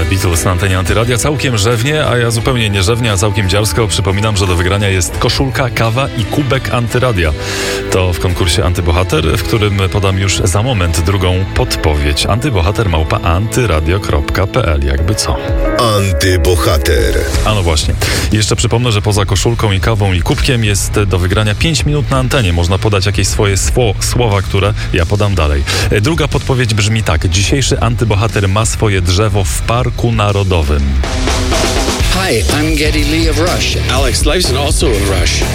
Beatles na antenie Antyradia. Całkiem rzewnie, a ja zupełnie nie rzewnie, a całkiem dziarsko. Przypominam, że do wygrania jest koszulka, kawa i kubek Antyradia. To w konkursie Antybohater, w którym podam już za moment drugą podpowiedź. Antybohater@antyradio.pl. Jakby co? Antybohater. A no właśnie. Jeszcze przypomnę, że poza koszulką i kawą i kubkiem jest do wygrania 5 minut na antenie. Można podać jakieś swoje słowa, które ja podam dalej. Druga podpowiedź brzmi tak. Dzisiejszy antybohater ma swoje drzewo w Parku Narodowym. Hi, I'm Geddy Lee of Rush. Alex Lifeson, also of Rush.